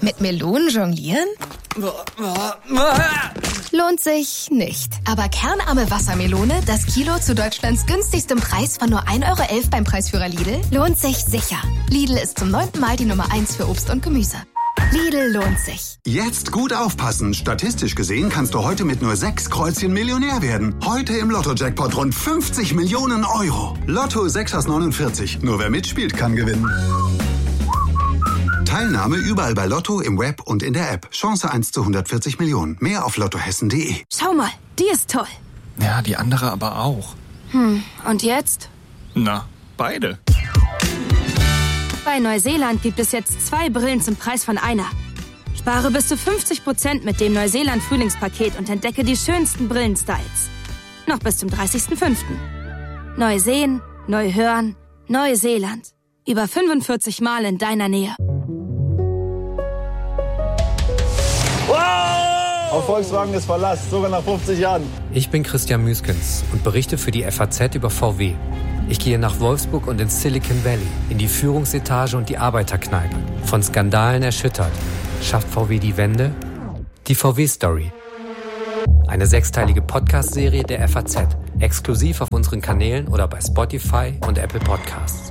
Mit Melonen jonglieren? Lohnt sich nicht. Aber kernarme Wassermelone, das Kilo zu Deutschlands günstigstem Preis von nur 1,11 € beim Preisführer Lidl, lohnt sich sicher. Lidl ist zum 9. Mal die Nummer 1 für Obst und Gemüse. Lidl lohnt sich. Jetzt gut aufpassen. Statistisch gesehen kannst du heute mit nur 6 Kreuzchen Millionär werden. Heute im Lotto-Jackpot rund 50 Millionen €. Lotto 6 aus 49. Nur wer mitspielt, kann gewinnen. Teilnahme überall bei Lotto, im Web und in der App. Chance 1 zu 140 Millionen. Mehr auf lottohessen.de. Schau mal, die ist toll. Ja, die andere aber auch. Und jetzt? Na, beide. Bei Neuseeland gibt es jetzt 2 Brillen zum Preis von einer. Spare bis zu 50% mit dem Neuseeland-Frühlingspaket und entdecke die schönsten Brillenstyles. Noch bis zum 30.05. Neu sehen, neu hören, Neuseeland. Über 45 Mal in deiner Nähe. Auf Volkswagen ist Verlass, sogar nach 50 Jahren. Ich bin Christian Müskens und berichte für die FAZ über VW. Ich gehe nach Wolfsburg und ins Silicon Valley, in die Führungsetage und die Arbeiterkneipe. Von Skandalen erschüttert. Schafft VW die Wende? Die VW-Story. Eine 6-teilige Podcast-Serie der FAZ. Exklusiv auf unseren Kanälen oder bei Spotify und Apple Podcasts.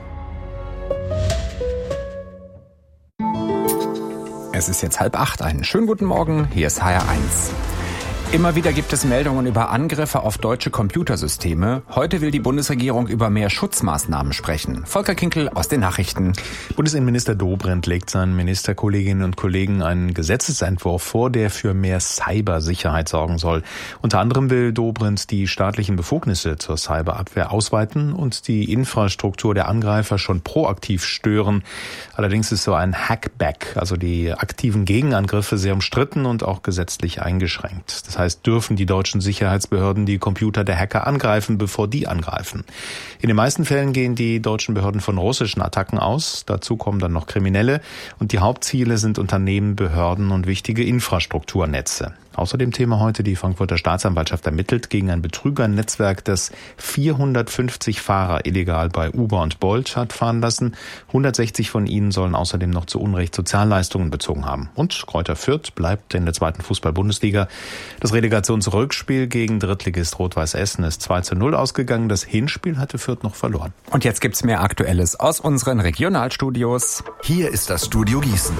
Es ist jetzt 7:30. Einen schönen guten Morgen, hier ist HR1. Immer wieder gibt es Meldungen über Angriffe auf deutsche Computersysteme. Heute will die Bundesregierung über mehr Schutzmaßnahmen sprechen. Volker Kinkel aus den Nachrichten. Bundesinnenminister Dobrindt legt seinen Ministerkolleginnen und Kollegen einen Gesetzesentwurf vor, der für mehr Cybersicherheit sorgen soll. Unter anderem will Dobrindt die staatlichen Befugnisse zur Cyberabwehr ausweiten und die Infrastruktur der Angreifer schon proaktiv stören. Allerdings ist so ein Hackback, also die aktiven Gegenangriffe, sehr umstritten und auch gesetzlich eingeschränkt. Das heißt, dürfen die deutschen Sicherheitsbehörden die Computer der Hacker angreifen, bevor die angreifen. In den meisten Fällen gehen die deutschen Behörden von russischen Attacken aus. Dazu kommen dann noch Kriminelle. Und die Hauptziele sind Unternehmen, Behörden und wichtige Infrastrukturnetze. Außerdem Thema heute: Die Frankfurter Staatsanwaltschaft ermittelt gegen ein Betrügernetzwerk, das 450 Fahrer illegal bei Uber und Bolt hat fahren lassen. 160 von ihnen sollen außerdem noch zu Unrecht Sozialleistungen bezogen haben. Und Greuther Fürth bleibt in der 2. Fußball-Bundesliga. Das Relegationsrückspiel gegen Drittligist Rot-Weiß Essen ist 2:0 ausgegangen. Das Hinspiel hatte Fürth noch verloren. Und jetzt gibt's mehr Aktuelles aus unseren Regionalstudios. Hier ist das Studio Gießen.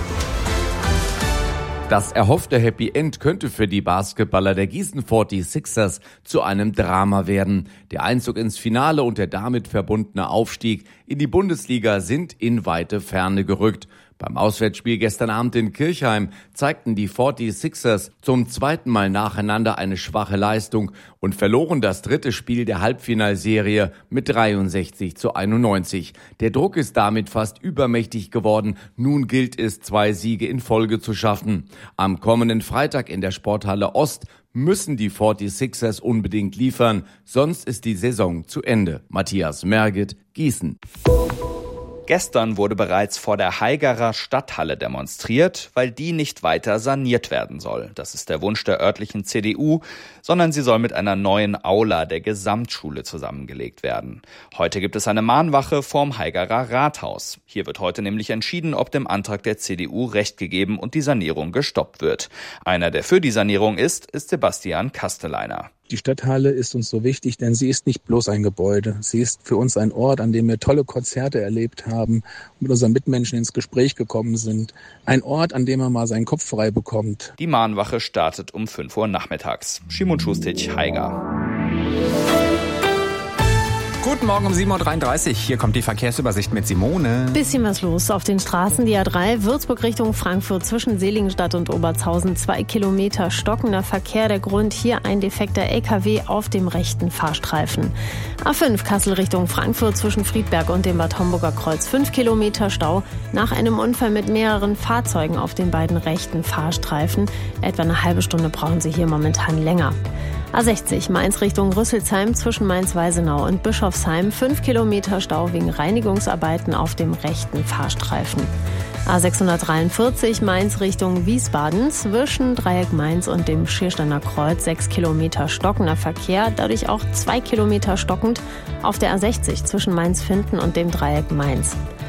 Das erhoffte Happy End könnte für die Basketballer der Gießen 46ers zu einem Drama werden. Der Einzug ins Finale und der damit verbundene Aufstieg in die Bundesliga sind in weite Ferne gerückt. Beim Auswärtsspiel gestern Abend in Kirchheim zeigten die 46ers zum 2. Mal nacheinander eine schwache Leistung und verloren das 3. Spiel der Halbfinalserie mit 63:91. Der Druck ist damit fast übermächtig geworden. Nun gilt es, 2 Siege in Folge zu schaffen. Am kommenden Freitag in der Sporthalle Ost müssen die 46ers unbedingt liefern, sonst ist die Saison zu Ende. Matthias Merget, Gießen. Gestern wurde bereits vor der Haigerer Stadthalle demonstriert, weil die nicht weiter saniert werden soll. Das ist der Wunsch der örtlichen CDU, sondern sie soll mit einer neuen Aula der Gesamtschule zusammengelegt werden. Heute gibt es eine Mahnwache vorm Haigerer Rathaus. Hier wird heute nämlich entschieden, ob dem Antrag der CDU Recht gegeben und die Sanierung gestoppt wird. Einer, der für die Sanierung ist Sebastian Kasteleiner. Die Stadthalle ist uns so wichtig, denn sie ist nicht bloß ein Gebäude. Sie ist für uns ein Ort, an dem wir tolle Konzerte erlebt haben, mit unseren Mitmenschen ins Gespräch gekommen sind. Ein Ort, an dem man mal seinen Kopf frei bekommt. Die Mahnwache startet um 5 Uhr nachmittags. Schimon Schustic, Haiger. Guten Morgen um 7:33 Uhr. Hier kommt die Verkehrsübersicht mit Simone. Bisschen was los auf den Straßen. Die A3 Würzburg Richtung Frankfurt zwischen Seligenstadt und Obertshausen. 2 Kilometer stockender Verkehr. Der Grund hier ein defekter LKW auf dem rechten Fahrstreifen. A5 Kassel Richtung Frankfurt zwischen Friedberg und dem Bad Homburger Kreuz. 5 Kilometer Stau nach einem Unfall mit mehreren Fahrzeugen auf den beiden rechten Fahrstreifen. Etwa eine halbe Stunde brauchen Sie hier momentan länger. A60 Mainz Richtung Rüsselsheim zwischen Mainz-Weisenau und Bischofsheim. 5 Kilometer Stau wegen Reinigungsarbeiten auf dem rechten Fahrstreifen. A643 Mainz Richtung Wiesbaden zwischen Dreieck Mainz und dem Schiersteiner Kreuz. 6 Kilometer stockender Verkehr, dadurch auch 2 Kilometer stockend auf der A60 zwischen Mainz-Finden und dem Dreieck Mainz.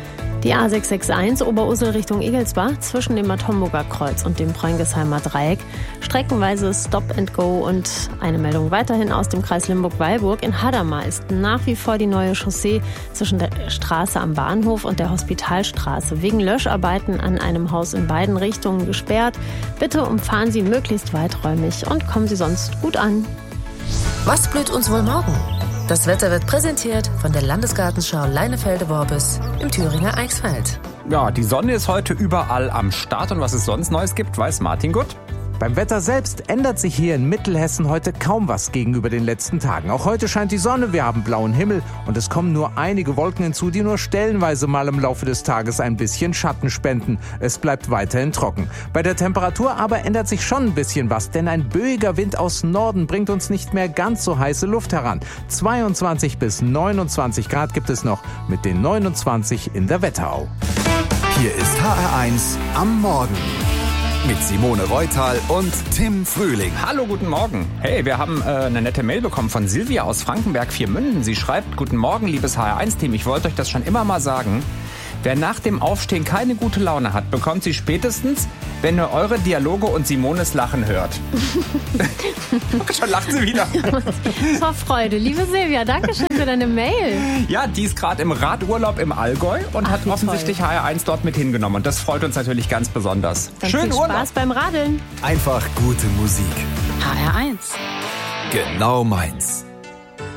Die A661 Oberursel Richtung Egelsbach zwischen dem Bad Homburger Kreuz und dem Preungesheimer Dreieck. Streckenweise Stop and Go und eine Meldung weiterhin aus dem Kreis Limburg-Weilburg. In Hadamar ist nach wie vor die neue Chaussee zwischen der Straße am Bahnhof und der Hospitalstraße wegen Löscharbeiten an einem Haus in beiden Richtungen gesperrt. Bitte umfahren Sie möglichst weiträumig und kommen Sie sonst gut an. Was blüht uns wohl morgen? Das Wetter wird präsentiert von der Landesgartenschau Leinefelde-Worbis im Thüringer Eichsfeld. Ja, die Sonne ist heute überall am Start und was es sonst Neues gibt, weiß Martin gut. Beim Wetter selbst ändert sich hier in Mittelhessen heute kaum was gegenüber den letzten Tagen. Auch heute scheint die Sonne, wir haben blauen Himmel und es kommen nur einige Wolken hinzu, die nur stellenweise mal im Laufe des Tages ein bisschen Schatten spenden. Es bleibt weiterhin trocken. Bei der Temperatur aber ändert sich schon ein bisschen was, denn ein böiger Wind aus Norden bringt uns nicht mehr ganz so heiße Luft heran. 22 bis 29 Grad gibt es noch mit den 29 in der Wetterau. Hier ist HR1 am Morgen. Mit Simone Reutal und Tim Frühling. Hallo, guten Morgen. Hey, wir haben eine nette Mail bekommen von Silvia aus Frankenberg-Viermünden. Sie schreibt, guten Morgen, liebes HR1-Team. Ich wollte euch das schon immer mal sagen. Wer nach dem Aufstehen keine gute Laune hat, bekommt sie spätestens, wenn ihr eure Dialoge und Simones Lachen hört. Schon lacht sie wieder. Vor Freude. Liebe Silvia, danke schön für deine Mail. Ja, die ist gerade im Radurlaub im Allgäu und hat offensichtlich toll. HR1 dort mit hingenommen. Und das freut uns natürlich ganz besonders. Dann schönen Urlaub. Spaß beim Radeln. Einfach gute Musik. HR1. Genau meins.